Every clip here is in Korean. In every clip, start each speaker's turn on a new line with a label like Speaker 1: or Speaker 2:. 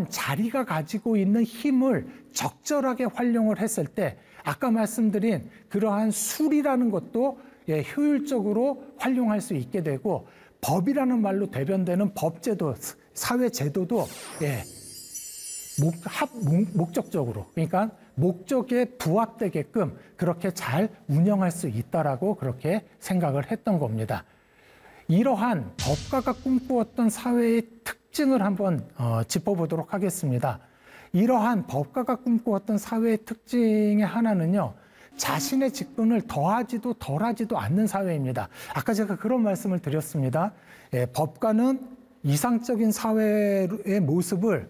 Speaker 1: 이러한 자리가 가지고 있는 힘을 적절하게 활용을 했을 때 아까 말씀드린 그러한 술이라는 것도 효율적으로 활용할 수 있게 되고 법이라는 말로 대변되는 법제도, 사회제도도 목적적으로 그러니까 목적에 부합되게끔 그렇게 잘 운영할 수 있다라고 그렇게 생각을 했던 겁니다. 이러한 법가가 꿈꾸었던 사회의 특징을 한번 짚어보도록 하겠습니다. 이러한 법가가 꿈꾸었던 사회의 특징의 하나는요, 자신의 직분을 더하지도 덜하지도 않는 사회입니다. 아까 제가 그런 말씀을 드렸습니다. 법가는 이상적인 사회의 모습을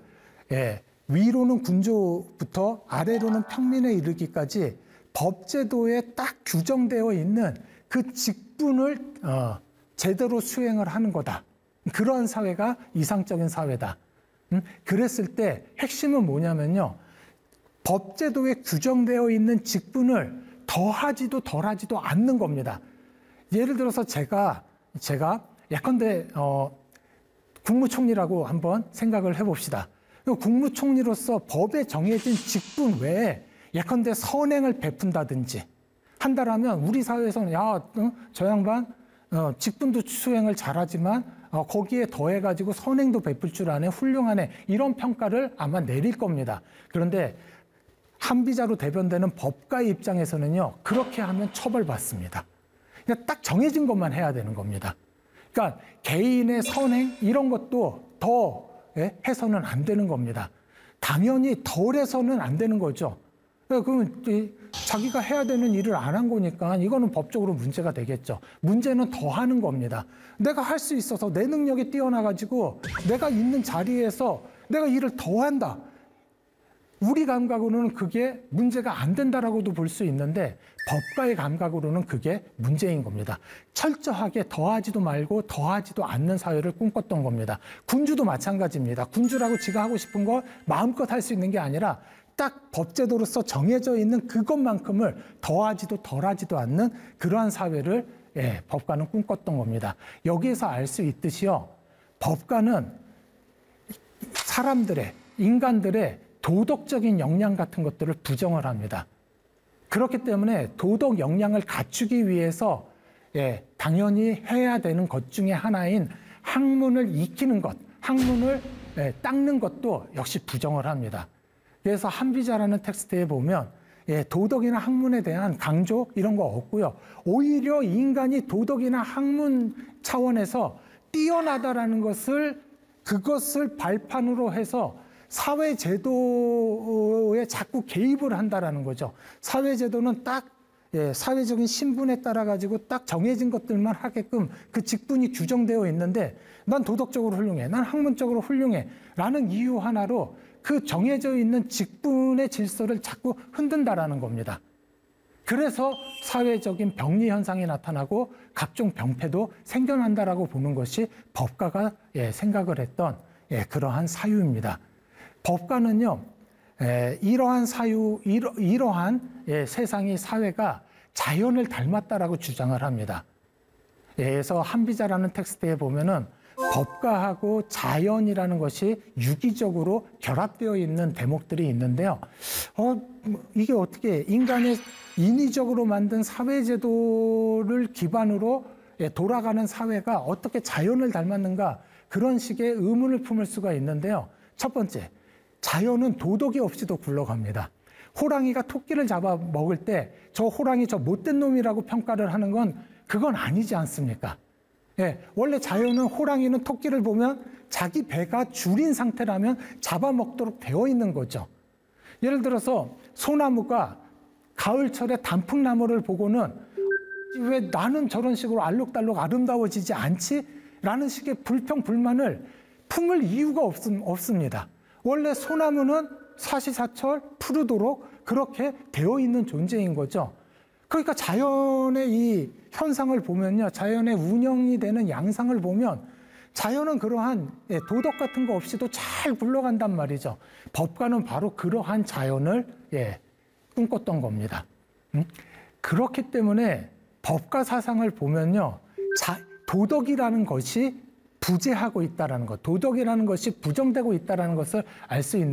Speaker 1: 위로는 군조부터 아래로는 평민에 이르기까지 법제도에 딱 규정되어 있는 그 직분을 제대로 수행을 하는 거다. 그러한 사회가 이상적인 사회다. 그랬을 때 핵심은 뭐냐면요, 법제도에 규정되어 있는 직분을 더하지도 덜하지도 않는 겁니다. 예를 들어서 제가 예컨대 국무총리라고 한번 생각을 해봅시다. 국무총리로서 법에 정해진 직분 외에 예컨대 선행을 베푼다든지 한다라면 우리 사회에서는 저 양반 직분도 수행을 잘하지만 거기에 더해가지고 선행도 베풀 줄 아네, 훌륭하네, 이런 평가를 아마 내릴 겁니다. 그런데 한비자로 대변되는 법가의 입장에서는요, 그렇게 하면 처벌받습니다. 그냥 딱 정해진 것만 해야 되는 겁니다. 그러니까 개인의 선행 이런 것도 더 해서는 안 되는 겁니다. 당연히 덜 해서는 안 되는 거죠. 그러면 자기가 해야 되는 일을 안 한 거니까 이거는 법적으로 문제가 되겠죠. 문제는 더 하는 겁니다. 내가 할 수 있어서 내 능력이 뛰어나가지고 내가 있는 자리에서 내가 일을 더 한다. 우리 감각으로는 그게 문제가 안 된다라고도 볼 수 있는데 법가의 감각으로는 그게 문제인 겁니다. 철저하게 더하지도 말고 더하지도 않는 사회를 꿈꿨던 겁니다. 군주도 마찬가지입니다. 군주라고 지가 하고 싶은 거 마음껏 할 수 있는 게 아니라 딱 법제도로서 정해져 있는 그것만큼을 더하지도 덜하지도 않는 그러한 사회를 법가는 꿈꿨던 겁니다. 여기에서 알 수 있듯이요, 법가는 사람들의, 인간들의 도덕적인 역량 같은 것들을 부정을 합니다. 그렇기 때문에 도덕 역량을 갖추기 위해서 당연히 해야 되는 것 중에 하나인 학문을 익히는 것, 학문을 닦는 것도 역시 부정을 합니다. 그래서 한비자라는 텍스트에 보면 도덕이나 학문에 대한 강조 이런 거 없고요. 오히려 인간이 도덕이나 학문 차원에서 뛰어나다라는 그것을 발판으로 해서 사회제도에 자꾸 개입을 한다라는 거죠. 사회제도는 딱 사회적인 신분에 따라 가지고 딱 정해진 것들만 하게끔 그 직분이 규정되어 있는데 난 도덕적으로 훌륭해, 난 학문적으로 훌륭해 라는 이유 하나로 그 정해져 있는 직분의 질서를 자꾸 흔든다라는 겁니다. 그래서 사회적인 병리 현상이 나타나고 각종 병폐도 생겨난다라고 보는 것이 법가가 생각을 했던 그러한 사유입니다. 법가는요, 이러한 세상의 사회가 자연을 닮았다라고 주장을 합니다. 그래서 한비자라는 텍스트에 보면은 법가하고 자연이라는 것이 유기적으로 결합되어 있는 대목들이 있는데요. 이게 어떻게 인간의 인위적으로 만든 사회제도를 기반으로 돌아가는 사회가 어떻게 자연을 닮았는가, 그런 식의 의문을 품을 수가 있는데요. 첫 번째, 자연은 도덕이 없이도 굴러갑니다. 호랑이가 토끼를 잡아 먹을 때 저 호랑이 저 못된 놈이라고 평가를 하는 그건 아니지 않습니까? 원래 자연은 호랑이는 토끼를 보면 자기 배가 줄인 상태라면 잡아먹도록 되어 있는 거죠. 예를 들어서 소나무가 가을철에 단풍나무를 보고는 왜 나는 저런 식으로 알록달록 아름다워지지 않지? 라는 식의 불평불만을 품을 이유가 없습니다. 원래 소나무는 사시사철 푸르도록 그렇게 되어 있는 존재인 거죠. 그러니까 자연의 이 현상을 보면요, 자연의 운영이 되는 양상을 보면 자연은 그러한 도덕 같은 거 없이도 잘 굴러간단 말이죠. 법가는 바로 그러한 자연을 꿈꿨던 겁니다. 그렇기 때문에 법가 사상을 보면요, 도덕이라는 것이 부재하고 있다는 것, 도덕이라는 것이 부정되고 있다는 것을 알 수 있는